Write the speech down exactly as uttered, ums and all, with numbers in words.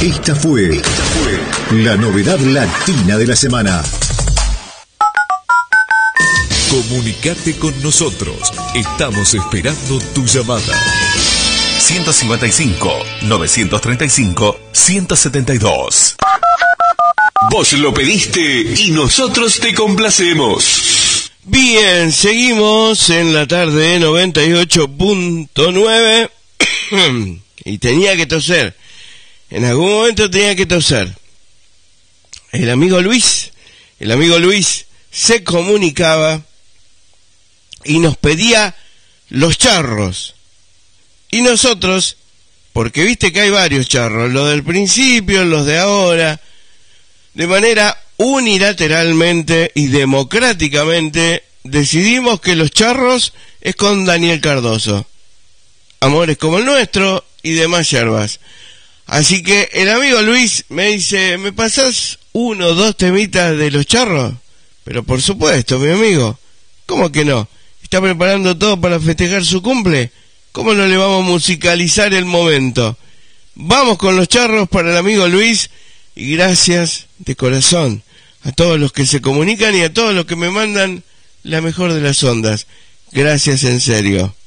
Esta fue, esta fue la novedad latina de la semana. Comunicate con nosotros. Estamos esperando tu llamada. ciento cincuenta y cinco, novecientos treinta y cinco, ciento setenta y dos. Vos lo pediste y nosotros te complacemos. Bien, seguimos en la tarde de noventa y ocho punto nueve. Y tenía que toser. En algún momento tenía que toser. El amigo Luis, el amigo Luis se comunicaba y nos pedía los charros. Y nosotros, porque viste que hay varios charros, los del principio, los de ahora, de manera unilateralmente y democráticamente decidimos que los charros es con Daniel Cardoso. Amores como el nuestro y demás yerbas. Así que el amigo Luis me dice, ¿me pasás uno o dos temitas de los charros? Pero por supuesto, mi amigo. ¿Cómo que no? ¿Está preparando todo para festejar su cumple? ¿Cómo no le vamos a musicalizar el momento? Vamos con los charros para el amigo Luis y gracias de corazón a todos los que se comunican y a todos los que me mandan la mejor de las ondas. Gracias en serio.